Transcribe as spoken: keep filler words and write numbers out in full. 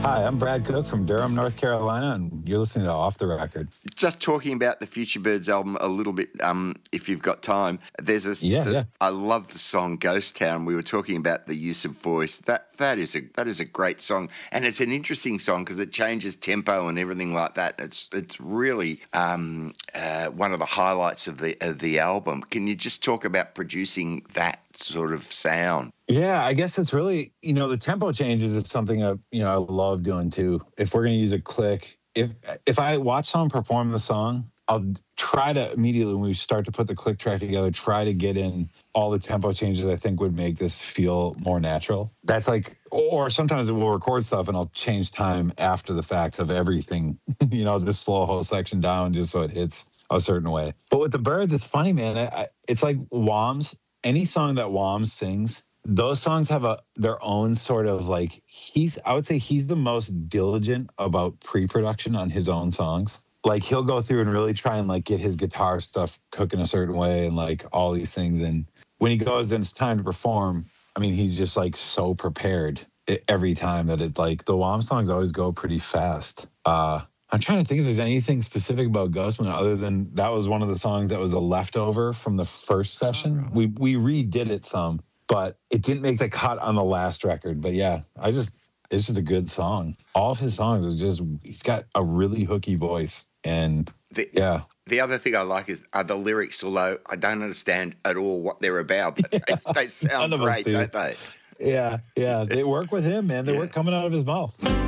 Hi, I'm Brad Cook from Durham, North Carolina, and you're listening to Off the Record. Just talking about the Future Birds album a little bit, um, if you've got time. There's a, Yeah, the, yeah. I love the song Ghost Town. We were talking about the use of voice. That that is a that is a great song, and it's an interesting song because it changes tempo and everything like that. It's it's really um, uh, one of the highlights of the of the album. Can you just talk about producing that sort of sound? Yeah, I guess it's really, you know, the tempo changes is something that, you know, I love doing too. If we're going to use a click, if if I watch someone perform the song, I'll try to immediately when we start to put the click track together, try to get in all the tempo changes I think would make this feel more natural. That's like, or sometimes we'll record stuff and I'll change time after the fact of everything, you know, just slow a whole section down just so it hits a certain way. But with the Birds, it's funny, man. I, I, it's like Wams, any song that Wams sings, those songs have a their own sort of like, he's, I would say he's the most diligent about pre-production on his own songs. Like he'll go through and really try and like get his guitar stuff cooking a certain way and like all these things. And when he goes and it's time to perform, I mean, he's just like so prepared every time that it like the Wham songs always go pretty fast. Uh, I'm trying to think if there's anything specific about Ghostman other than that was one of the songs that was a leftover from the first session. We we redid it some, but it didn't make the cut on the last record. But yeah, I just it's just a good song. All of his songs are just he's got a really hooky voice. And the, yeah. The other thing I like is are the lyrics, although I don't understand at all what they're about, but Yeah. they, they sound great, do. don't they? Yeah, yeah. They work with him, man. They yeah. work coming out of his mouth.